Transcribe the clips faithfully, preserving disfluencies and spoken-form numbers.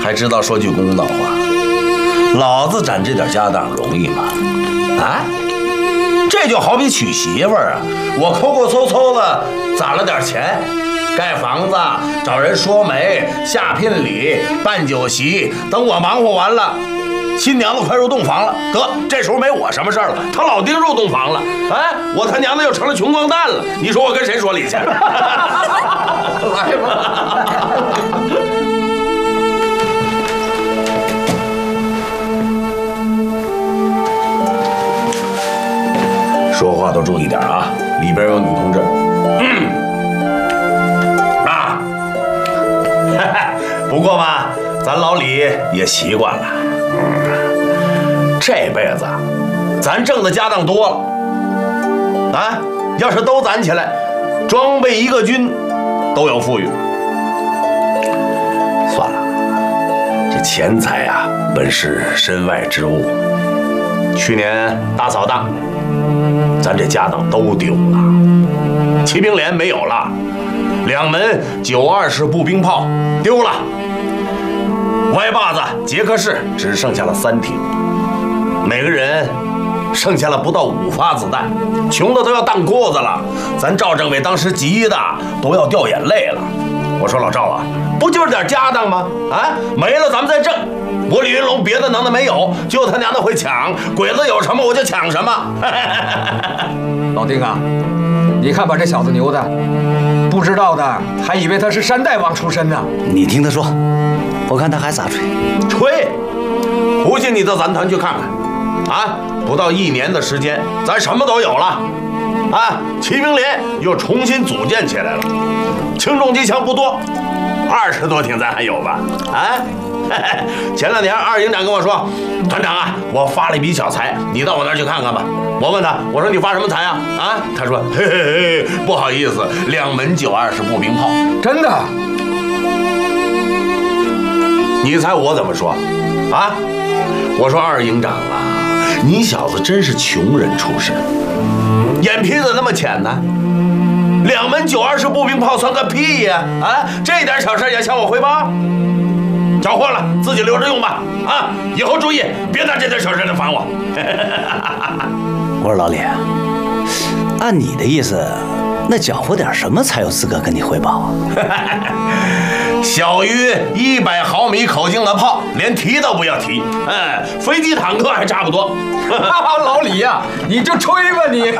还知道说句公道话，老子攒这点家当容易吗？啊，这就好比娶媳妇儿啊，我抠抠搜搜的攒了点钱，盖房子、找人说媒、下聘礼、办酒席，等我忙活完了。新娘子快入洞房了，得这时候没我什么事儿了。他老丁入洞房了，哎，我他娘的又成了穷光蛋了。你说我跟谁说理去？来吧。说话都注意点啊，里边有女同志。嗯。啊。不过嘛，咱老李也习惯了。这辈子，咱挣的家当多了，啊，要是都攒起来，装备一个军都有富裕。算了，这钱财啊，本是身外之物。去年大扫荡，咱这家当都丢了，骑兵连没有了，两门九二式步兵炮丢了，歪把子、杰克士只剩下了三挺。每个人剩下了不到五发子弹，穷的都要荡裤子了。咱赵政委当时急的都要掉眼泪了。我说老赵啊，不就是点家当吗？啊，没了咱们再挣。我李云龙别的能耐没有，就他娘的会抢，鬼子有什么我就抢什么。 老丁啊，你看把这小子牛的，不知道的还以为他是山大王出身呢。 你听他说，我看他还咋吹？ 吹！不信你到咱团去看看。啊，不到一年的时间，咱什么都有了，啊，骑兵连又重新组建起来了，轻重机枪不多，二十多挺咱还有吧？啊，嘿嘿，前两天二营长跟我说，团长啊，我发了一笔小财，你到我那儿去看看吧。我问他，我说你发什么财啊？啊，他说，嘿嘿嘿，不好意思，两门九二式步兵炮。 真的？ 你猜我怎么说？啊，我说二营长啊。你小子真是穷人出身，眼皮子那么浅呢？两门九二式步兵炮算个屁呀！啊，这点小事也向我汇报？缴获了，自己留着用吧。啊，以后注意，别拿这点小事来烦我。 我说老李，按你的意思，那缴获点什么才有资格跟你汇报啊？ 小于一百毫米口径的炮，连提都不要提。哎，飞机坦克还差不多。 老李呀、啊，你就吹吧你。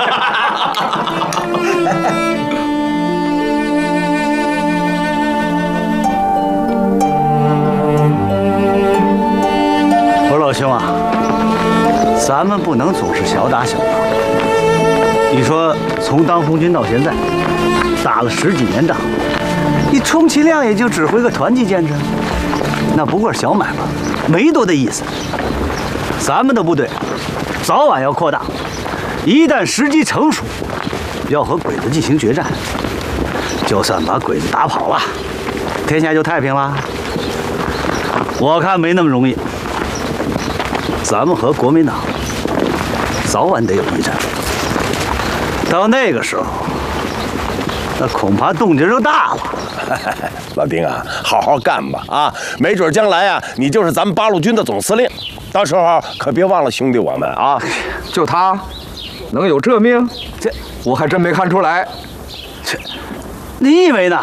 我说老兄啊，咱们不能总是小打小闹。你说从当红军到现在，打了十几年仗。你充其量也就指挥个团级建制，那不过是小买卖，没多大意思。咱们的部队早晚要扩大，一旦时机成熟，要和鬼子进行决战。就算把鬼子打跑了，天下就太平了。我看没那么容易。咱们和国民党早晚得有一战，到那个时候，那恐怕动静就大了。 老丁啊，好好干吧啊！没准将来啊，你就是咱们八路军的总司令，到时候可别忘了兄弟我们啊！ 就他能有这命？这我还真没看出来。 这，你以为呢？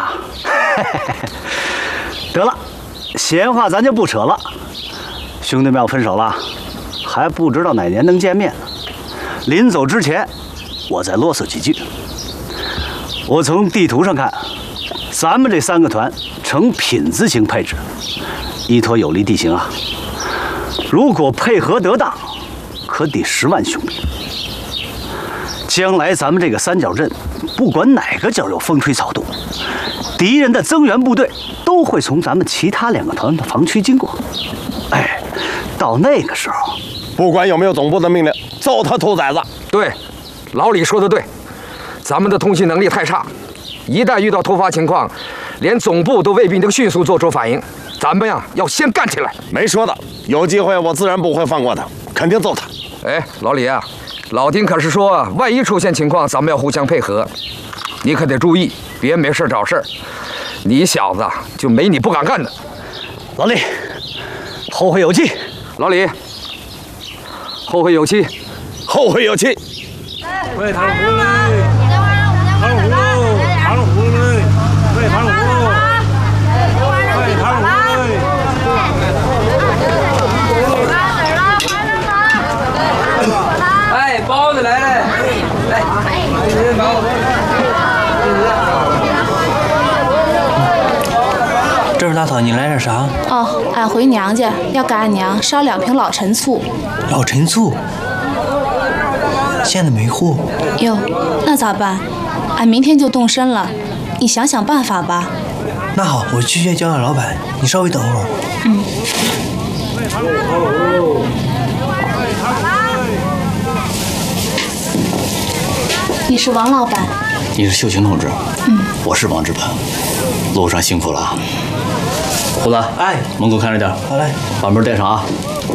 得了，闲话咱就不扯了。兄弟们要分手了，还不知道哪年能见面呢。临走之前，我再啰嗦几句。我从地图上看。咱们这三个团呈品字形配置，依托有利地形啊，如果配合得当，可抵十万雄兵。将来咱们这个三角阵，不管哪个角有风吹草动，敌人的增援部队都会从咱们其他两个团的防区经过。哎，到那个时候， 不管有没有总部的命令，揍他兔崽子！ 对，老李说的对，咱们的通信能力太差。一旦遇到突发情况，连总部都未必能迅速做出反应。咱们呀，要先干起来。 没说的，有机会我自然不会放过他，肯定揍他。 哎，老李啊，老丁可是说，万一出现情况，咱们要互相配合，你可得注意，别没事找事儿。你小子就没你不敢干的。 老李， 后会有期。 老李，后会有期， 后会有期。 喂，糖葫芦嘞！糖葫芦，糖葫芦嘞！喂，糖葫芦！喂，糖葫芦嘞！ 哎，包子来了！来，包子。 这是大嫂，你来点啥？ 哦，俺回娘家要给俺娘烧两瓶老陈醋。 老陈醋，现在没货。 哟，那咋办？俺明天就动身了，你想想办法吧。 那好，我去去叫俺老板，你稍微等会儿。 嗯。你是王老板？ 你是秀琴同志？ 嗯， 我是王志鹏。路上辛苦了啊。胡子， 哎， 门口看着点。 好嘞， 把门带上啊。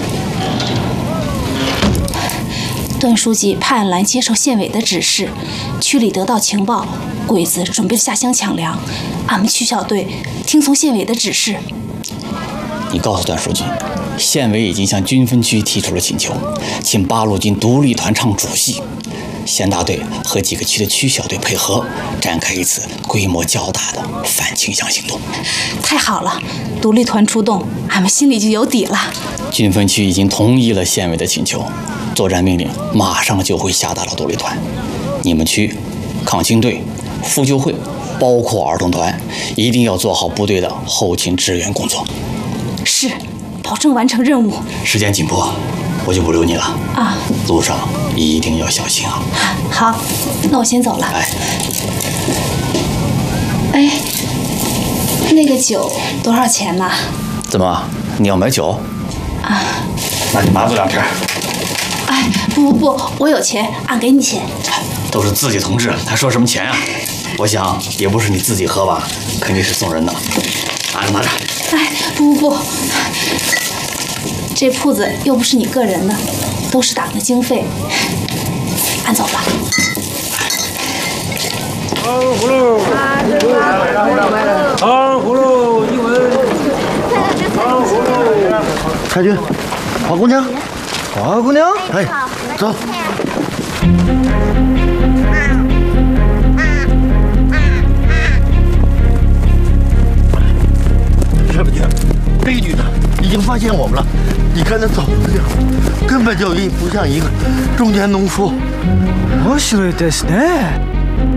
段书记派俺来接受县委的指示，区里得到情报，鬼子准备下乡抢粮，俺们区小队听从县委的指示。 你告诉段书记，县委已经向军分区提出了请求，请八路军独立团唱主戏。县大队和几个区的区小队配合，展开一次规模较大的反清乡行动。 太好了，独立团出动，俺们心里就有底了。 军分区已经同意了县委的请求，作战命令马上就会下达到独立团。你们区抗清队、妇救会，包括儿童团，一定要做好部队的后勤支援工作。 是，保证完成任务。 时间紧迫，我就不留你了啊！ 路上一定要小心啊！ 好，那我先走了。 哎， 哎，那个酒多少钱呢？ 怎么，你要买酒？ 啊， 那你拿走两瓶。 哎，不不不，我有钱，俺给你钱。 都是自己同志，还说什么钱啊？我想也不是你自己喝吧，肯定是送人的。拿着拿着。 哎，不不不，这铺子又不是你个人的，都是党的经费。俺走了。 糖葫芦，糖葫芦一文，糖葫芦。 蔡军，花姑娘，花姑娘，哎，走。 这不行，这个女的已经发现我们了。你看她走的样子，根本就一不像一个中年农夫。 面白いですね。